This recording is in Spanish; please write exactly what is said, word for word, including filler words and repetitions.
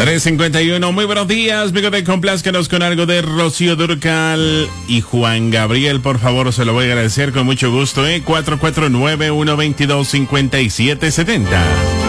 tres cincuenta y uno, muy buenos días, amigo de Complázcanos con algo de Rocío Dúrcal y Juan Gabriel, por favor, se lo voy a agradecer con mucho gusto, ¿eh? cuatro cuatro nueve, uno dos dos, cinco siete siete cero.